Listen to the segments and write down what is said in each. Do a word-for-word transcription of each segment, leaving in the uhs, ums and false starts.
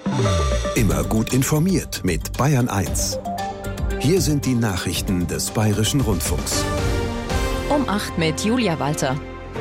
Immer gut informiert mit Bayern eins. Hier sind die Nachrichten des Bayerischen Rundfunks. Um acht mit Julia Walter.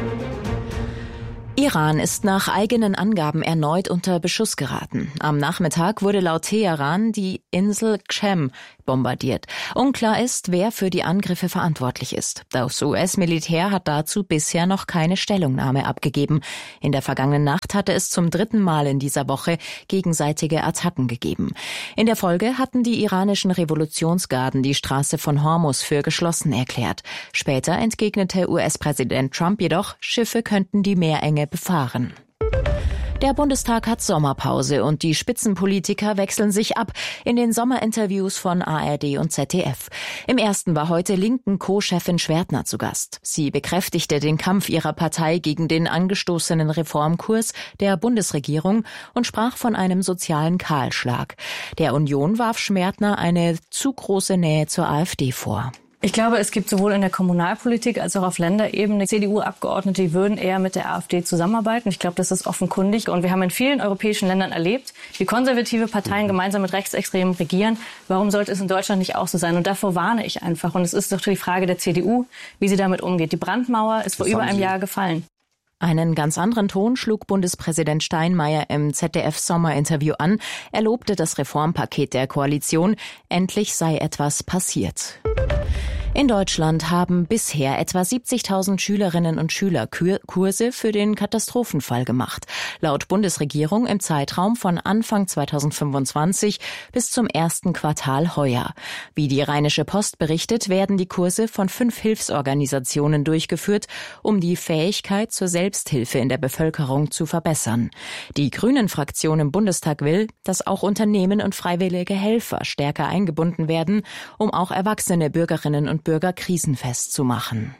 Iran ist nach eigenen Angaben erneut unter Beschuss geraten. Am Nachmittag wurde laut Teheran die Insel Qem bombardiert. Unklar ist, wer für die Angriffe verantwortlich ist. Das U S-Militär hat dazu bisher noch keine Stellungnahme abgegeben. In der vergangenen Nacht hatte es zum dritten Mal in dieser Woche gegenseitige Attacken gegeben. In der Folge hatten die iranischen Revolutionsgarden die Straße von Hormuz für geschlossen erklärt. Später entgegnete U S-Präsident Trump jedoch, Schiffe könnten die Meerenge befahren. Der Bundestag hat Sommerpause und die Spitzenpolitiker wechseln sich ab in den Sommerinterviews von A R D und Z D F. Im ersten war heute linken Co-Chefin Schwertner zu Gast. Sie bekräftigte den Kampf ihrer Partei gegen den angestoßenen Reformkurs der Bundesregierung und sprach von einem sozialen Kahlschlag. Der Union warf Schwertner eine zu große Nähe zur AfD vor. Ich glaube, es gibt sowohl in der Kommunalpolitik als auch auf Länderebene C D U-Abgeordnete, die würden eher mit der AfD zusammenarbeiten. Ich glaube, das ist offenkundig. Und wir haben in vielen europäischen Ländern erlebt, wie konservative Parteien gemeinsam mit Rechtsextremen regieren. Warum sollte es in Deutschland nicht auch so sein? Und davor warne ich einfach. Und es ist doch die Frage der C D U, wie sie damit umgeht. Die Brandmauer ist vor über einem Jahr gefallen. Einen ganz anderen Ton schlug Bundespräsident Steinmeier im Z D F-Sommerinterview an. Er lobte das Reformpaket der Koalition. Endlich sei etwas passiert. In Deutschland haben bisher etwa siebzigtausend Schülerinnen und Schüler Kurse für den Katastrophenfall gemacht. Laut Bundesregierung im Zeitraum von Anfang zweitausendfünfundzwanzig bis zum ersten Quartal heuer. Wie die Rheinische Post berichtet, werden die Kurse von fünf Hilfsorganisationen durchgeführt, um die Fähigkeit zur Selbsthilfe in der Bevölkerung zu verbessern. Die Grünen-Fraktion im Bundestag will, dass auch Unternehmen und freiwillige Helfer stärker eingebunden werden, um auch erwachsene Bürgerinnen und Bürger krisenfest zu machen.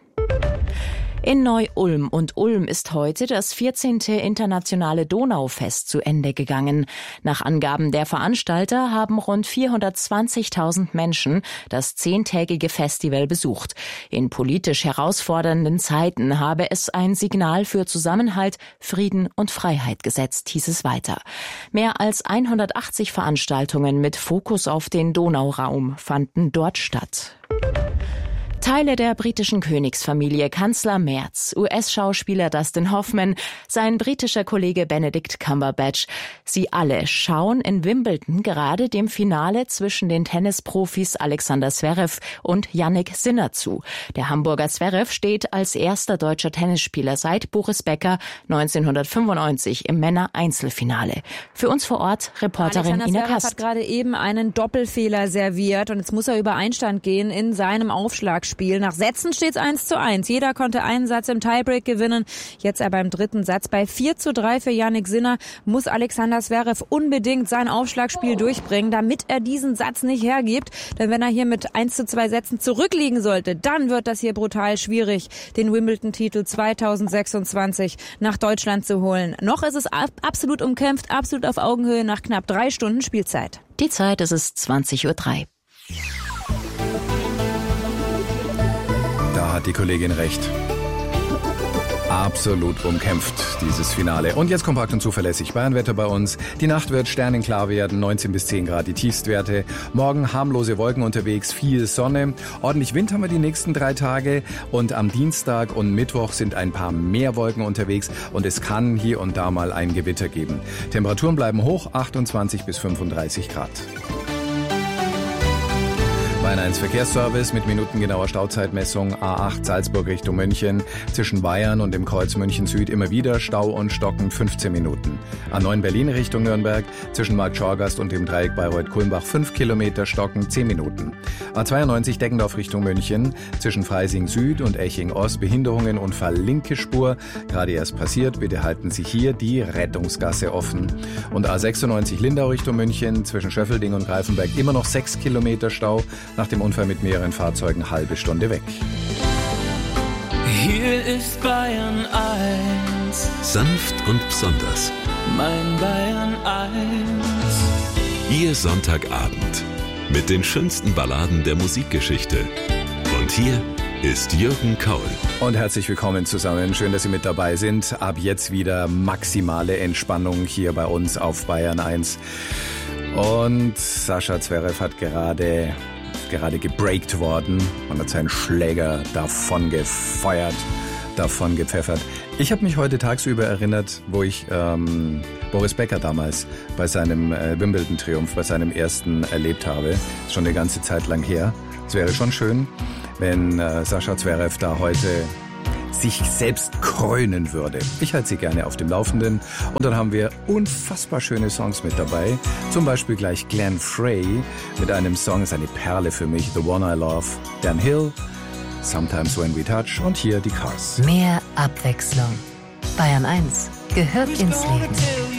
In Neu-Ulm und Ulm ist heute das vierzehnte internationale Donaufest zu Ende gegangen. Nach Angaben der Veranstalter haben rund vierhundertzwanzigtausend Menschen das zehntägige Festival besucht. In politisch herausfordernden Zeiten habe es ein Signal für Zusammenhalt, Frieden und Freiheit gesetzt, hieß es weiter. Mehr als hundertachtzig Veranstaltungen mit Fokus auf den Donauraum fanden dort statt. Teile der britischen Königsfamilie, Kanzler Merz, U S-Schauspieler Dustin Hoffman, sein britischer Kollege Benedict Cumberbatch. Sie alle schauen in Wimbledon gerade dem Finale zwischen den Tennisprofis Alexander Zverev und Jannik Sinner zu. Der Hamburger Zverev steht als erster deutscher Tennisspieler seit Boris Becker neunzehnhundertfünfundneunzig im Männer-Einzelfinale. Für uns vor Ort Reporterin Ina Kast. Hat gerade eben einen Doppelfehler serviert und jetzt muss er über Einstand gehen in seinem Aufschlag. Spiel. Nach Sätzen steht es eins zu eins. Jeder konnte einen Satz im Tiebreak gewinnen. Jetzt aber beim dritten Satz bei vier zu drei für Jannik Sinner muss Alexander Zverev unbedingt sein Aufschlagspiel durchbringen, damit er diesen Satz nicht hergibt. Denn wenn er hier mit eins zu zwei Sätzen zurückliegen sollte, dann wird das hier brutal schwierig, den Wimbledon-Titel zweitausendsechsundzwanzig nach Deutschland zu holen. Noch ist es ab- absolut umkämpft, absolut auf Augenhöhe nach knapp drei Stunden Spielzeit. Die Zeit ist es zwanzig Uhr drei. Da hat die Kollegin recht. Absolut umkämpft, dieses Finale. Und jetzt kompakt und zuverlässig Bayernwetter bei uns. Die Nacht wird sternenklar werden, neunzehn bis zehn Grad die Tiefstwerte. Morgen harmlose Wolken unterwegs, viel Sonne. Ordentlich Wind haben wir die nächsten drei Tage. Und am Dienstag und Mittwoch sind ein paar mehr Wolken unterwegs. Und es kann hier und da mal ein Gewitter geben. Temperaturen bleiben hoch, achtundzwanzig bis fünfunddreißig Grad. Bayern eins Verkehrsservice mit minutengenauer Stauzeitmessung A acht Salzburg Richtung München. Zwischen Bayern und dem Kreuz München Süd immer wieder Stau und Stocken fünfzehn Minuten. A neun Berlin Richtung Nürnberg. Zwischen Markt Schorgast und dem Dreieck Bayreuth-Kulmbach fünf Kilometer Stocken zehn Minuten. A zweiundneunzig Deggendorf Richtung München. Zwischen Freising Süd und Eching Ost Behinderungen, Unfall linke Spur. Gerade erst passiert, bitte halten Sie hier die Rettungsgasse offen. Und A sechsundneunzig Lindau Richtung München. Zwischen Schöffelding und Greifenberg immer noch sechs Kilometer Stau. Nach dem Unfall mit mehreren Fahrzeugen halbe Stunde weg. Hier ist Bayern eins. Sanft und besonders. Mein Bayern eins. Ihr Sonntagabend mit den schönsten Balladen der Musikgeschichte. Und hier ist Jürgen Kaul. Und herzlich willkommen zusammen. Schön, dass Sie mit dabei sind. Ab jetzt wieder maximale Entspannung hier bei uns auf Bayern eins. Und Sascha Zverev hat gerade, gerade gebreakt worden. Man hat seinen Schläger davon gefeuert, davon gepfeffert. Ich habe mich heute tagsüber erinnert, wo ich ähm, Boris Becker damals bei seinem äh, Wimbledon-Triumph, bei seinem ersten erlebt habe. Ist schon eine ganze Zeit lang her. Es wäre schon schön, wenn äh, Sascha Zverev da heute sich selbst krönen würde. Ich halte Sie gerne auf dem Laufenden. Und dann haben wir unfassbar schöne Songs mit dabei. Zum Beispiel gleich Glenn Frey mit einem Song, ist eine Perle für mich, The One I Love, Dan Hill, Sometimes When We Touch und hier die Cars. Mehr Abwechslung. Bayern eins gehört ins Leben.